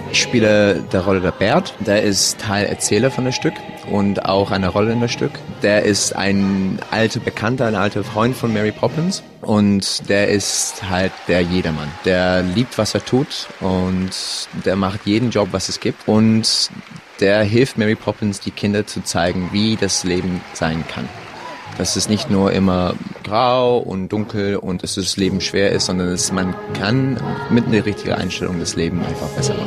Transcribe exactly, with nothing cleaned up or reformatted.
Ich spiele der Rolle der Bert. Der ist Teil Erzähler von dem Stück und auch eine Rolle in das Stück. Der ist ein alter Bekannter, ein alter Freund von Mary Poppins und der ist halt der Jedermann. Der liebt, was er tut und der macht jeden Job, was es gibt und der hilft Mary Poppins, die Kinder zu zeigen, wie das Leben sein kann. Dass es nicht nur immer grau und dunkel und dass das Leben schwer ist, sondern dass man kann mit einer richtigen Einstellung das Leben einfach besser machen.